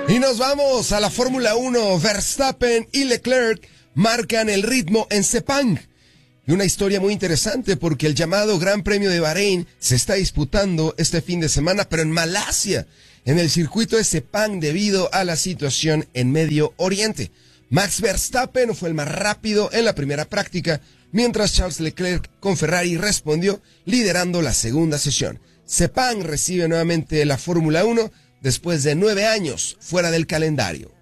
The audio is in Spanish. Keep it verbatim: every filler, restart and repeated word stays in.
Y nos vamos a la Fórmula uno. Verstappen y Leclerc marcan el ritmo en Sepang. Y una historia muy interesante porque el llamado Gran Premio de Bahrein se está disputando este fin de semana, pero en Malasia, en el circuito de Sepang debido a la situación en Medio Oriente. Max Verstappen fue el más rápido en la primera práctica, mientras Charles Leclerc con Ferrari respondió liderando la segunda sesión. Sepang recibe nuevamente la Fórmula uno después de nueve años fuera del calendario.